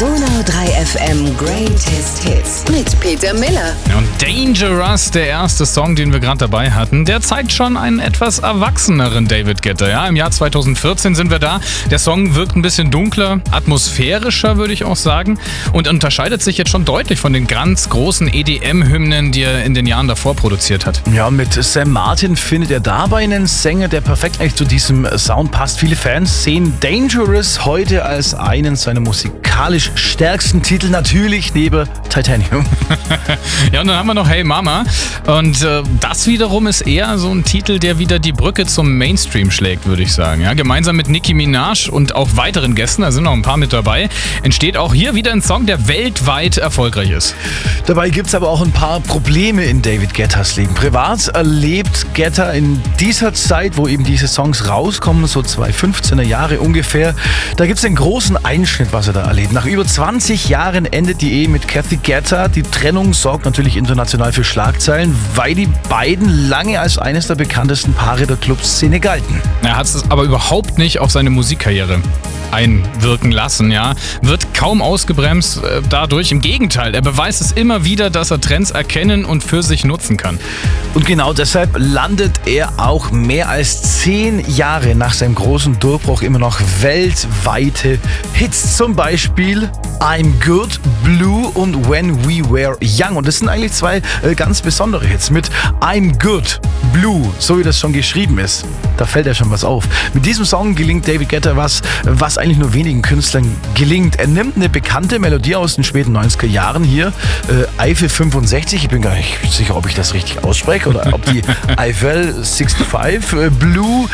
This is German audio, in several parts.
Donau 3 FM Greatest Hits mit Peter Miller. Und Dangerous, der erste Song, den wir gerade dabei hatten, der zeigt schon einen etwas erwachseneren David Guetta. Ja, im Jahr 2014 sind wir da. Der Song wirkt ein bisschen dunkler, atmosphärischer, würde ich auch sagen, und unterscheidet sich jetzt schon deutlich von den ganz großen EDM-Hymnen, die er in den Jahren davor produziert hat. Ja, mit Sam Martin findet er dabei einen Sänger, der perfekt eigentlich zu diesem Sound passt. Viele Fans sehen Dangerous heute als einen seiner musikalisch stärksten Titel, natürlich neben Titanium. Ja, und dann haben wir noch Hey Mama. Und das wiederum ist eher so ein Titel, der wieder die Brücke zum Mainstream schlägt, würde ich sagen. Ja, gemeinsam mit Nicki Minaj und auch weiteren Gästen, da sind noch ein paar mit dabei, entsteht auch hier wieder ein Song, der weltweit erfolgreich ist. Dabei gibt es aber auch ein paar Probleme in David Guettas Leben. Privat erlebt Guetta in dieser Zeit, wo eben diese Songs rauskommen, so 2015er Jahre ungefähr, da gibt es einen großen Einschnitt, was er da erlebt. Nach über 20 Jahren endet die Ehe mit Cathy Guetta. Die Trennung sorgt natürlich international für Schlagzeilen, weil die beiden lange als eines der bekanntesten Paare der Clubszene galten. Er hat es aber überhaupt nicht auf seine Musikkarriere einwirken lassen, ja. Wird kaum ausgebremst dadurch. Im Gegenteil, er beweist es immer wieder, dass er Trends erkennen und für sich nutzen kann. Und genau deshalb landet er auch mehr als 10 Jahre nach seinem großen Durchbruch immer noch weltweite Hits. Zum Beispiel I'm Good, Blue und When We Were Young. Und das sind eigentlich zwei ganz besondere Hits. Mit I'm Good, Blue, so wie das schon geschrieben ist, da fällt ja schon was auf. Mit diesem Song gelingt David Guetta was eigentlich nur wenigen Künstlern gelingt. Er nimmt eine bekannte Melodie aus den späten 90er Jahren hier, Eiffel 65, ich bin gar nicht sicher, ob ich das richtig ausspreche, oder ob die Eiffel 65, Blue,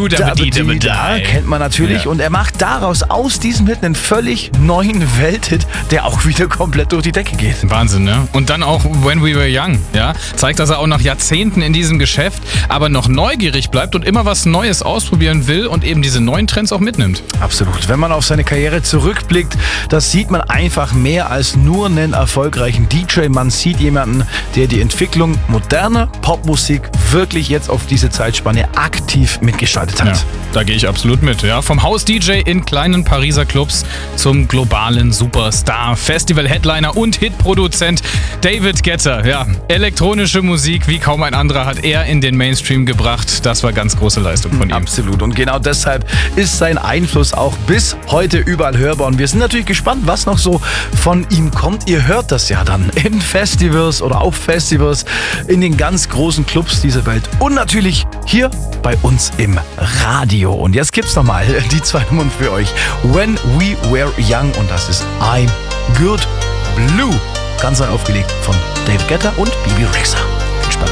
da kennt man natürlich. Ja. Und er macht daraus aus diesem Hit einen völlig neuen Welthit, der auch wieder komplett durch die Decke geht. Wahnsinn, ne? Und dann auch When We Were Young, ja? Zeigt, dass er auch nach Jahrzehnten in diesem Geschäft aber noch neugierig bleibt und immer was Neues ausprobieren will und eben diese neuen Trends auch mitnimmt. Absolut. Wenn man auf seine Karriere zurückblickt, das sieht man einfach mehr als nur einen erfolgreichen DJ. Man sieht jemanden, der die Entwicklung moderner Popmusik wirklich jetzt auf diese Zeitspanne aktiv mitgestaltet hat. Ja, da gehe ich absolut mit. Ja. Vom Haus-DJ in kleinen Pariser Clubs zum globalen Superstar, Festival-Headliner und Hitproduzent David Guetta. Ja, elektronische Musik wie kaum ein anderer hat er in den Mainstream gebracht. Das war ganz große Leistung von ihm. Absolut. Und genau deshalb ist sein Einfluss auch bis heute überall hörbar. Und wir sind natürlich gespannt, was noch so von ihm kommt. Ihr hört das ja dann in Festivals oder auf Festivals, in den ganz großen Clubs dieser Welt und natürlich hier bei uns im Radio. Und jetzt gibt's nochmal die zwei Nummern für euch. When We Were Young und das ist I'm Good, Blue. Ganz neu aufgelegt von David Guetta und Bebe Rexha.